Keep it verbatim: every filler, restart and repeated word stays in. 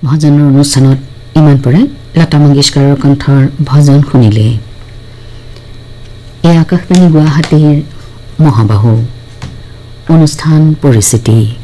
ভজনৰ অনুষ্ঠানত ইমান পৰে লতা মংগেশকাৰৰ কণ্ঠৰ ভজন শুনিলে। এই আকাশবাণী গুৱাহাটীৰ মহাবাহু অনুষ্ঠান পৰিচিতি।